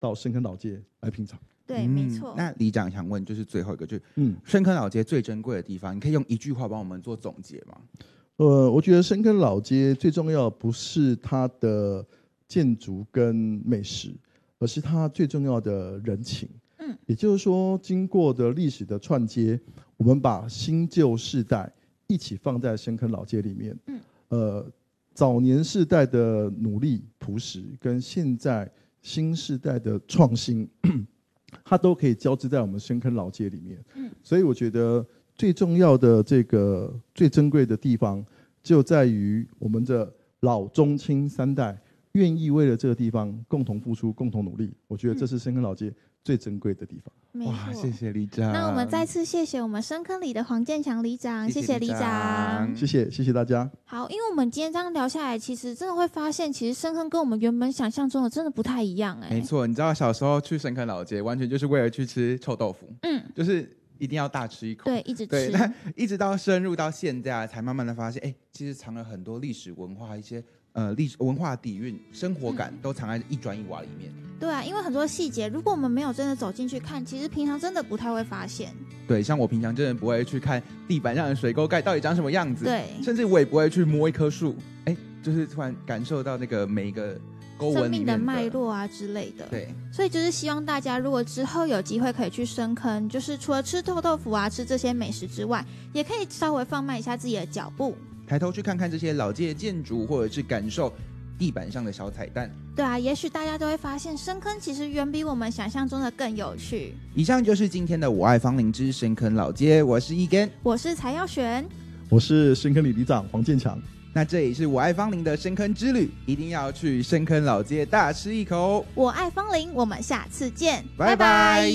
到深坑老街来品尝。 对，没错。 那里长想问，就是最后一个，就是深坑老街最珍贵的地方，你可以用一句话帮我们做总结吗？ 我觉得深坑老街最重要的不是它的建筑跟美食，而是它最重要的人情。也就是说，经过的历史的串接，我们把新旧世代一起放在深坑老街里面。早年世代的努力朴实，跟现在新世代的创新，它都可以交织在我们深坑老街里面。所以我觉得最重要的这个最珍贵的地方，就在于我们的老中青三代愿意为了这个地方共同付出、共同努力。我觉得这是深坑老街最珍贵的地方。 哇，谢谢里长。 那我们再次谢谢我们深坑里的黄建强里长，谢谢里长， 谢谢大家。 好，因为我们今天这样聊下来，其实真的会发现，其实深坑跟我们原本想象中的真的不太一样。 没错，你知道小时候去深坑老街，完全就是为了去吃臭豆腐，就是一定要大吃一口， 对，一直吃， 对，但一直到深入到现在，才慢慢的发现，其实藏了很多历史文化，一些历史文化底蕴、生活感都藏在一砖一瓦里面。 对啊，因为很多细节，如果我们没有真的走进去看，其实平常真的不太会发现。 对，像我平常真的不会去看地板上的水沟盖到底长什么样子， 对， 甚至我也不会去摸一棵树，就是突然感受到那个每一个沟纹里面生命的脉络啊之类的。 对， 所以就是希望大家如果之后有机会可以去深坑，就是除了吃臭豆腐啊、吃这些美食之外，也可以稍微放慢一下自己的脚步， 抬头去看看这些老街建筑，或者是感受地板上的小彩蛋。 对啊，也许大家都会发现深坑其实远比我们想象中的更有趣。 以上就是今天的我爱芳邻之深坑老街，我是一根， 我是柴耀璇， 我是深坑里长黄建强。 那这里是我爱芳邻的深坑之旅，一定要去深坑老街大吃一口。 我爱芳邻，我们下次见， 拜拜。